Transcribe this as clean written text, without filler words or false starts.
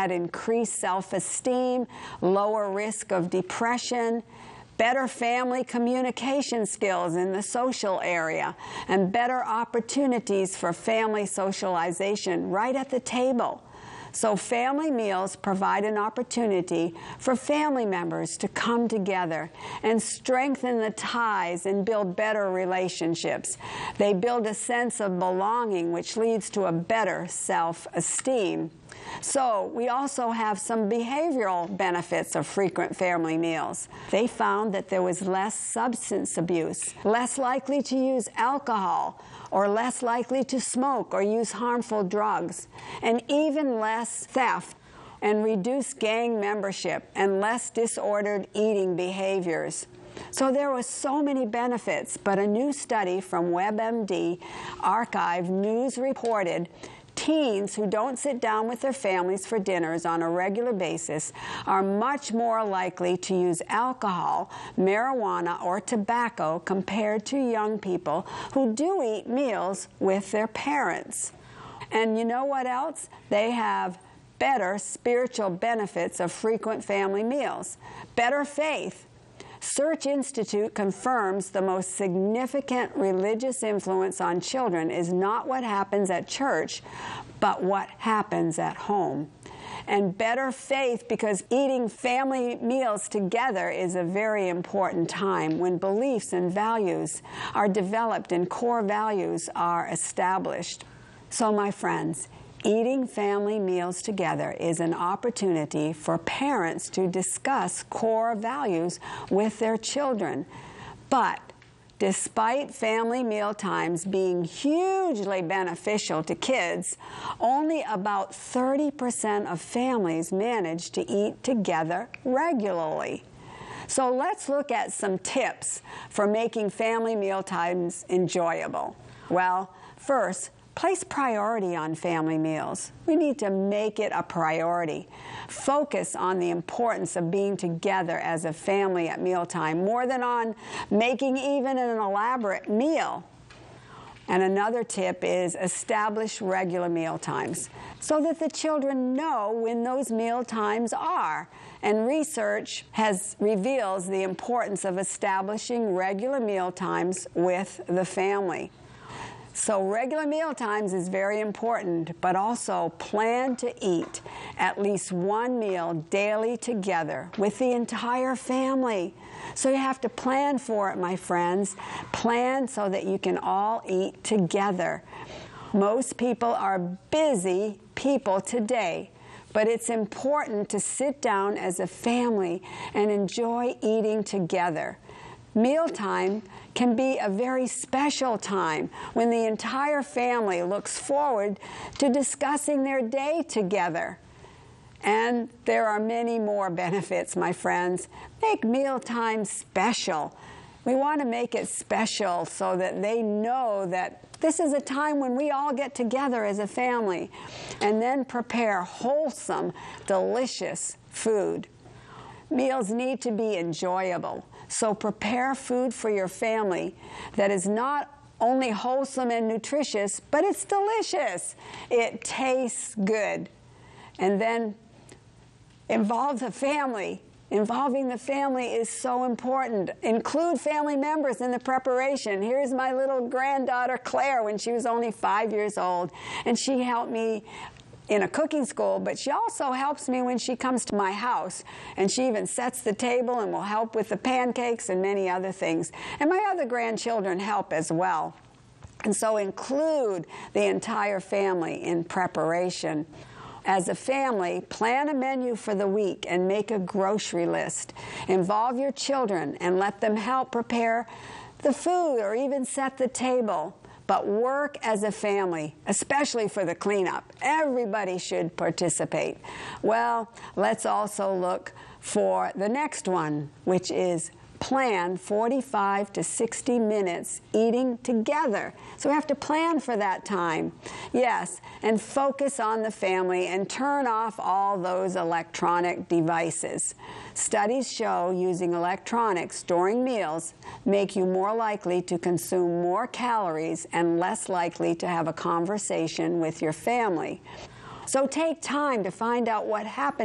had increased self-esteem, lower risk of depression, better family communication skills in the social area, and better opportunities for family socialization right at the table. So family meals provide an opportunity for family members to come together and strengthen the ties and build better relationships. They build a sense of belonging, which leads to a better self-esteem. So we also have some behavioral benefits of frequent family meals. They found that there was less substance abuse, less likely to use alcohol, or less likely to smoke or use harmful drugs, and even less theft, and reduced gang membership, and less disordered eating behaviors. So there were so many benefits, but a new study from WebMD Archive News reported teens who don't sit down with their families for dinners on a regular basis are much more likely to use alcohol, marijuana, or tobacco compared to young people who do eat meals with their parents. And you know what else? They have better spiritual benefits of frequent family meals, better faith. Search Institute confirms the most significant religious influence on children is not what happens at church, but what happens at home. And better faith, because eating family meals together is a very important time when beliefs and values are developed and core values are established. So, my friends, eating family meals together is an opportunity for parents to discuss core values with their children. But despite family meal times being hugely beneficial to kids, only about 30% of families manage to eat together regularly. So let's look at some tips for making family meal times enjoyable. Well, first, place priority on family meals. We need to make it a priority. Focus on the importance of being together as a family at mealtime more than on making even an elaborate meal. And another tip is establish regular meal times so that the children know when those meal times are. And research reveals the importance of establishing regular meal times with the family. So regular meal times is very important, but also plan to eat at least one meal daily together with the entire family. So you have to plan for it, my friends. Plan so that you can all eat together. Most people are busy people today, but it's important to sit down as a family and enjoy eating together. Mealtime can be a very special time when the entire family looks forward to discussing their day together. And there are many more benefits, my friends. Make mealtime special. We want to make it special so that they know that this is a time when we all get together as a family. And then prepare wholesome, delicious food. Meals need to be enjoyable. So prepare food for your family that is not only wholesome and nutritious, but it's delicious. It tastes good. And then involve the family. Involving the family is so important. Include family members in the preparation. Here's my little granddaughter Claire when she was only 5 years old, and she helped me in a cooking school, but she also helps me when she comes to my house, and she even sets the table and will help with the pancakes and many other things. And my other grandchildren help as well. And so include the entire family in preparation. As a family, plan a menu for the week and make a grocery list. Involve your children and let them help prepare the food or even set the table. But work as a family, especially for the cleanup. Everybody should participate. Well, let's also look for the next one, which is plan 45 to 60 minutes eating together. So we have to plan for that time. Yes, and focus on the family and turn off all those electronic devices. Studies show using electronics during meals make you more likely to consume more calories and less likely to have a conversation with your family. So take time to find out what happened